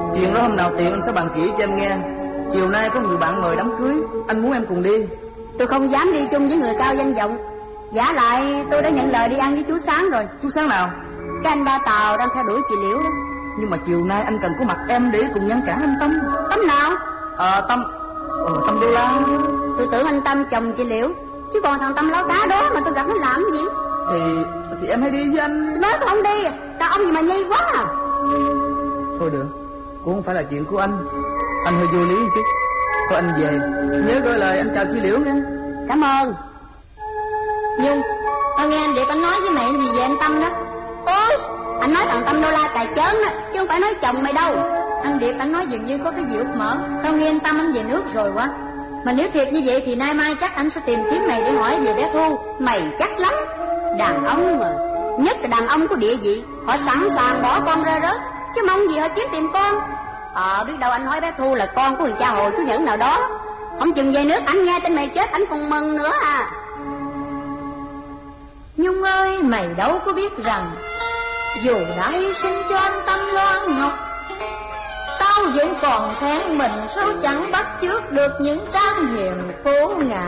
Chuyện đó hôm nào tiện anh sẽ bàn kỹ cho em nghe. Chiều nay có người bạn mời đám cưới, anh muốn em cùng đi. Tôi không dám đi chung với người cao danh vọng. Giả lại tôi đã nhận lời đi ăn với chú Sáng rồi. Chú Sáng nào? Cái anh Ba Tàu đang theo đuổi chị Liễu đó. Nhưng mà chiều nay anh cần có mặt em để cùng ngăn cản anh Tâm. Tâm nào? Tâm Đô La. Tôi tưởng anh Tâm chồng chị Liễu, chứ còn thằng Tâm láo cá đó mà tôi gặp nó làm gì. Thì em hãy đi với anh. Tôi nói tôi không đi. Tao ông gì mà nhây quá à. Thôi được, cũng không phải là chuyện của anh hơi vô lý chứ. Thôi anh về, nhớ gửi lời anh chào chị Liễu nha. Cảm ơn. Nhung, tao nghe anh Điệp anh nói với mẹ gì về anh Tâm đó. Ôi, anh nói thằng Tâm Đô La cài chớn á, chứ không phải nói chồng mày đâu. Anh Điệp anh nói dường như có cái gì úp mở. Tao nghe anh Tâm anh về nước rồi quá. Mà nếu thiệt như vậy thì nay mai chắc anh sẽ tìm kiếm mày để hỏi về bé Thu. Mày chắc lắm. Đàn ông mà, nhất là đàn ông có địa vị, họ sẵn sàng bỏ con ra rớt, chứ mong gì họ kiếm tìm con. Biết đâu anh nói bé Thu là con của thằng cha Hồ chú Nhẫn nào đó. Không chừng về nước anh nghe tin mày chết anh còn mừng nữa à. Nhung ơi, mày đâu có biết rằng dù đã hy sinh cho anh Tâm Loan Ngọc, tao vẫn còn thẹn mình sao chẳng bắt chước được những trang hiền phố ngạ.